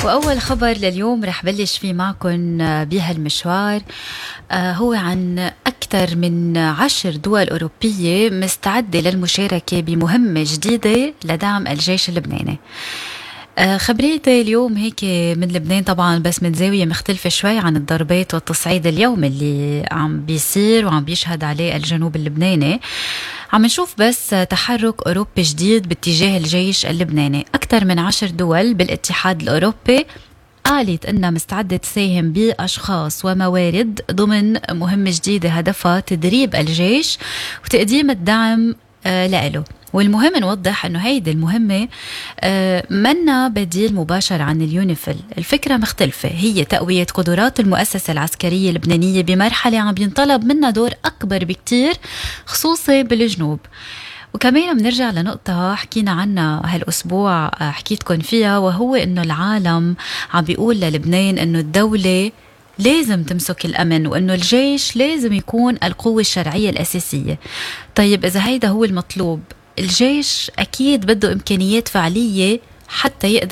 وأول خبر لليوم رح بلش فيه معكم بهالمشوار. هو عن أكثر من 10 دول أوروبية مستعدة للمشاركة بمهمة جديدة لدعم الجيش اللبناني. خبريتي اليوم هيك من لبنان طبعا، بس من زاوية مختلفة شوي عن الضربات والتصعيد اليومي اللي عم بيصير وعم بيشهد عليه الجنوب اللبناني. عم نشوف بس تحرك أوروبي جديد باتجاه الجيش اللبناني. أكثر من 10 دول بالاتحاد الأوروبي قالت أنها مستعدة تساهم بأشخاص وموارد ضمن مهمة جديدة هدفها تدريب الجيش وتقديم الدعم لإله. والمهم نوضح أنه هيدي المهمة منا بديل مباشر عن اليونيفيل. الفكرة مختلفة، هي تقوية قدرات المؤسسة العسكرية اللبنانية بمرحلة عم بينطلب منا دور أكبر بكتير، خصوصي بالجنوب. وكمان بنرجع لنقطة حكينا عنها هالأسبوع، حكيتكم فيها، وهو إنه العالم عم بيقول للبنان إنه الدولة لازم تمسك الأمن وإنه الجيش لازم يكون القوة الشرعية الأساسية. طيب إذا هيدا هو المطلوب، الجيش أكيد بده إمكانيات فعلية حتى يقدر